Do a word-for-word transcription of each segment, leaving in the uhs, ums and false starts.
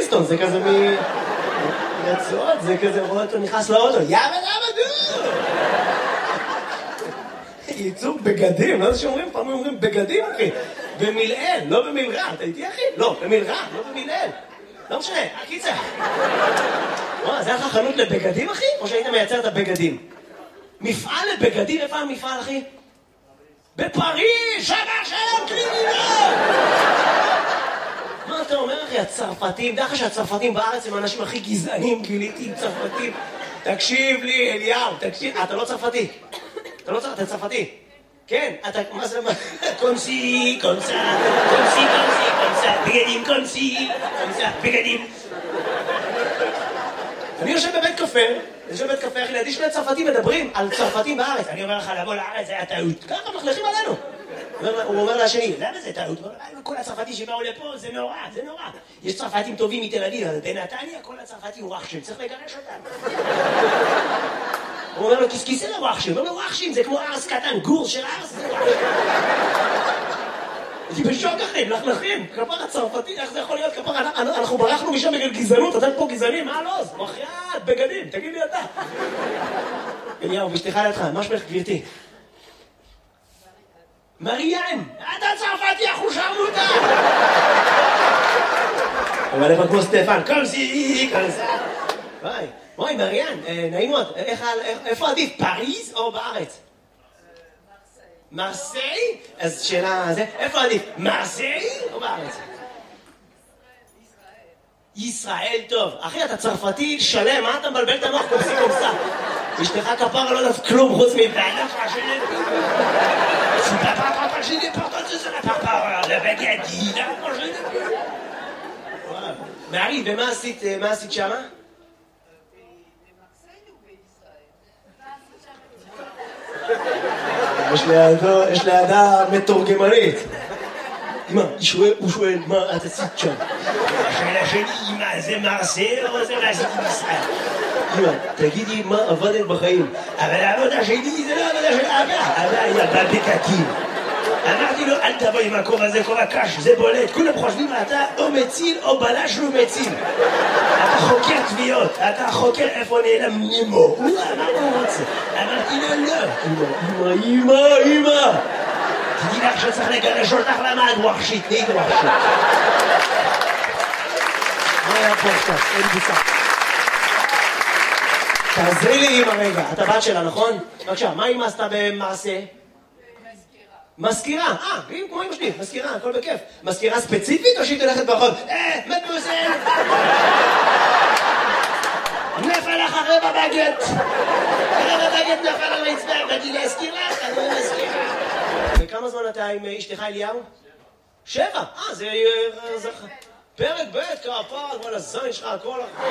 פלינסטון, זה כזה מ... רצועות, זה כזה רואה אותו נכנס לאוטו, יאבא למה דו! ייצור בגדים, לא יודע שאומרים, פעם אומרים בגדים, אחי. במילאל, לא במילרע, אתה איתי אחי? לא, במילרע, לא במילאל. לא משנה, הקיצה. וואו, זה היה לך חנות לבגדים, אחי? או שהיית מייצר את הבגדים? מפעל לבגדים, איפה המפעל, אחי? בפריז, שמה שלום קלינינה! מה אתה אומר, אחי? הצרפתים, דרך שהצרפתים בארץ הם האנשים הכי גזענים, גיליתי צרפתים. תקשיב לי, אליהו, תקשיב, אתה לא צרפתי. אתה לא צרפתי, אתה צרפתי. כן, אתה, מה זה, מה? קונסי, קונסה, קונסי, קונסי, קונסה, בגדים, קונסי, קונסה, בגדים. אני יושב בבית קפה, אני יושב בבית קפה, אחי, לידי שני צרפתים מדברים על צרפתים בארץ. אני אומר לך, לבוא לארץ זה היה טעות. ככה מחלכים עלינו. הוא אומר לשני, למה זה טעות? כל הצרפתים שבאו לפה, זה נורא, זה נורא. יש צרפתים טובים מתל אביב, אבל בנתניה כל הצרפתים וואחשים, צריך לגרש אותם. הוא אומר לו, כיסכיסי לוואחשים, הוא אומר לו, וואחשים זה כמו ארס קטן, גור של ארס זה וואחשים. הייתי בשוק אחי, מלכלכים, כפר הצרפתי, איך זה יכול להיות כפר, אנחנו ברחנו משם בגלל גזענות, אתם פה גזענים, מה לא? מחיית, בגדים, תגיד לי אתה. אליהו, בשתיך לידך, מה שמך גבירתי? מריאן, אתה צרפתי, אנחנו שרמוטה! אבל איפה כמו סטפן, קומסי, קומסה. וואי, וואי, מריאן, נעים מאוד, איפה עדיף, פריז או בארץ? מרסיי? אז שאלה, איפה עדיף, מרסיי או בארץ? ישראל טוב. אחי, אתה צרפתי שלם, מה אתה מבלבל את המוח קומסי קומסה? אשתך כפרה לא יודעת כלום חוץ מבעלה פרשנית. פאפה פרשנית פרטות שזה לפרפרה, לבגדי, למה פרשנית? מארי, ומה עשית, מה עשית שמה? יש לידה מתורגמנית. אמא, הוא שואל, מה את עשית שם? השאלה שלי, אמא, זה מרסיי או זה מה עשיתי בישראל? אמא, תגידי מה עבדת בחיים. אבל העבודה שלי זה לא עבודה של אבא. אבא היה בבקקים. אמרתי לו, אל תבוא עם הכובע הזה, כובע קש, זה בולט. כולם חושבים, אתה או מציל או בלש לא מציל. אתה חוקר תביעות, אתה חוקר איפה נעלם נימו. מה הוא רוצה? אמרתי לו, לא. אמא, אמא, אמא. תדעי לך שצריך לגרש אותך למה את ווחשית, נהיית ווחשית. מה היה פה עכשיו? אין בוצה. תעזרי לי אמא רגע, אתה בת שלה, נכון? בבקשה, מה אמא עשתה במעשה? מזכירה, אה, כמו אמא שלי, מזכירה, הכל בכיף. מזכירה ספציפית או שהיא תלכת ברחוב? אה, מדמוזל! נפל לך רבע בגט! רבע בגט נפל על רצפה, באתי להזכיר לך, אני מזכירה. וכמה זמן אתה עם אשתך אליהו? שבע, אה, זה... פרק ב' כפר, וואלה, זין שלך, הכל אחרי.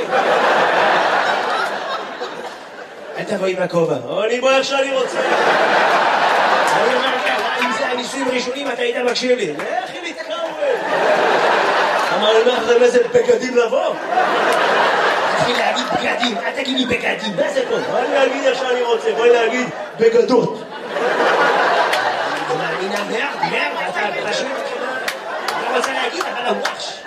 אל תבואי מהכובע, אני בוא איך שאני רוצה. אני אומר לך, אם זה הניסויים הראשונים, אתה היית מקשיב לי. לכי להתקרב. אמר לי, מה אחרי איזה בגדים לבוא? תתחיל להגיד בגדים, אל תגיד לי בגדים, מה זה פה? בואי להגיד איך שאני רוצה, בואי להגיד בגדות. אני מאמינה מרד, מרד, אתה פשוט... אני רוצה להגיד, אבל הוואש.